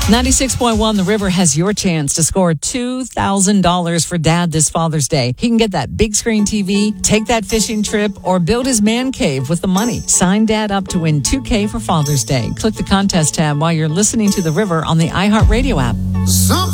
96.1 The River has your chance to score $2,000 for Dad this Father's Day. He can get that big screen TV, take that fishing trip, or build his man cave with the money. Sign Dad up to win $2,000 for Father's Day. Click the contest tab while you're listening to The River on the iHeartRadio app.